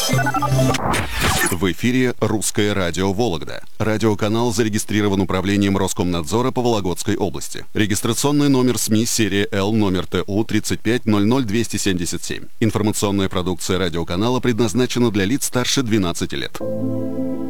В эфире «Русское радио Вологда». Радиоканал зарегистрирован управлением Роскомнадзора по Вологодской области. Регистрационный номер СМИ серия Л номер ТУ 3500277. Информационная продукция радиоканала предназначена для лиц старше 12 лет.